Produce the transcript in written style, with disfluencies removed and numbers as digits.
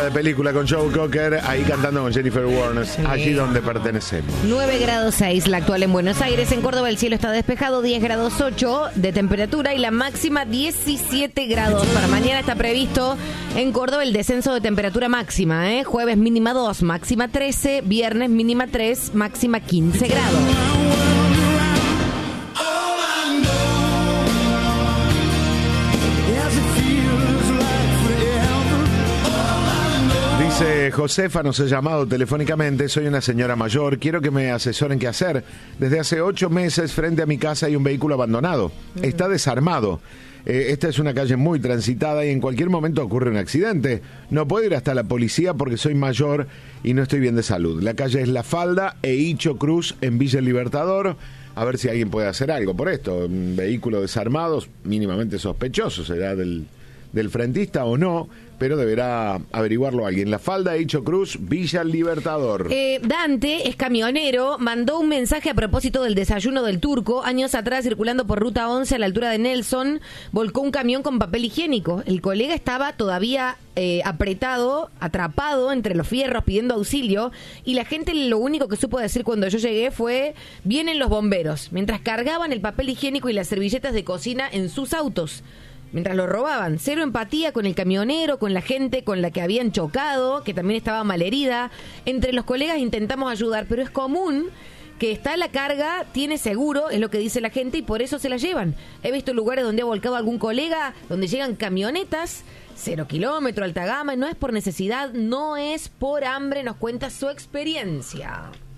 de película con Joe Cocker, ahí cantando con Jennifer Warnes, sí. Allí donde pertenecemos. 9 grados 6 la actual en Buenos Aires. En Córdoba el cielo está despejado, 10 grados 8 de temperatura y la máxima 17 grados. Para mañana está previsto en Córdoba el descenso de temperatura máxima. Jueves mínima 2, máxima 13, viernes mínima 3, máxima 15 grados. Dice Josefa, nos he llamado telefónicamente, soy una señora mayor, quiero que me asesoren qué hacer. Desde hace 8 meses frente a mi casa hay un vehículo abandonado, está desarmado. Esta es una calle muy transitada y en cualquier momento ocurre un accidente. No puedo ir hasta la policía porque soy mayor y no estoy bien de salud. La calle es La Falda e Hicho Cruz en Villa El Libertador. A ver si alguien puede hacer algo por esto. Un vehículo desarmado, mínimamente sospechoso, será del frentista o no, pero deberá averiguarlo alguien. La Falda, Hicho Cruz, Villa El Libertador. Dante es camionero, mandó un mensaje a propósito del desayuno del Turco. Años atrás, circulando por Ruta 11 a la altura de Nelson, volcó un camión con papel higiénico. El colega estaba todavía apretado, atrapado entre los fierros pidiendo auxilio, y la gente lo único que supo decir cuando yo llegué fue: vienen los bomberos, mientras cargaban el papel higiénico y las servilletas de cocina en sus autos. Mientras lo robaban. Cero empatía con el camionero, con la gente con la que habían chocado, que también estaba malherida. Entre los colegas intentamos ayudar, pero es común que está la carga, tiene seguro, es lo que dice la gente, y por eso se la llevan. He visto lugares donde ha volcado algún colega, donde llegan camionetas, 0 kilómetros, alta gama, no es por necesidad, no es por hambre, nos cuenta su experiencia.